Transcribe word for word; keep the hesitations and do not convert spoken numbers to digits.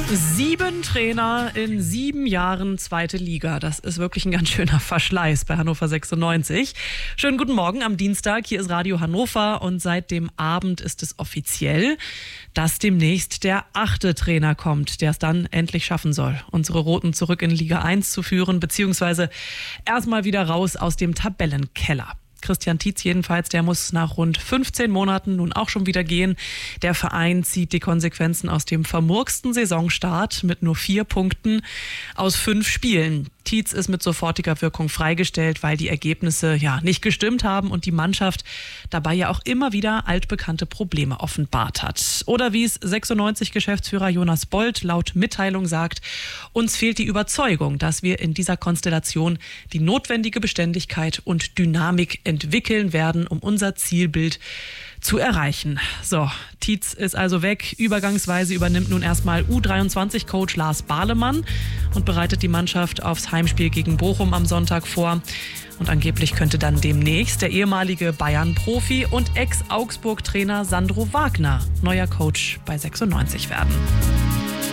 Sieben Trainer in sieben Jahren zweite Liga. Das ist wirklich ein ganz schöner Verschleiß bei Hannover sechsundneunzig. Schönen guten Morgen am Dienstag. Hier ist Radio Hannover und seit dem Abend ist es offiziell, dass demnächst der achte Trainer kommt, der es dann endlich schaffen soll, unsere Roten zurück in Liga eins zu führen, beziehungsweise erstmal wieder raus aus dem Tabellenkeller. Christian Tietz jedenfalls, der muss nach rund fünfzehn Monaten nun auch schon wieder gehen. Der Verein zieht die Konsequenzen aus dem vermurksten Saisonstart mit nur vier Punkten aus fünf Spielen. Tietz ist mit sofortiger Wirkung freigestellt, weil die Ergebnisse ja nicht gestimmt haben und die Mannschaft dabei ja auch immer wieder altbekannte Probleme offenbart hat. Oder wie es sechsundneunzig-Geschäftsführer Jonas Bold laut Mitteilung sagt, uns fehlt die Überzeugung, dass wir in dieser Konstellation die notwendige Beständigkeit und Dynamik entwickeln werden, um unser Zielbild zu erreichen. So, Tietz ist also weg. Übergangsweise übernimmt nun erstmal U dreiundzwanzig-Coach Lars Bahlemann und bereitet die Mannschaft aufs Heimspiel gegen Bochum am Sonntag vor. Und angeblich könnte dann demnächst der ehemalige Bayern-Profi und Ex-Augsburg-Trainer Sandro Wagner neuer Coach bei sechsundneunzig werden.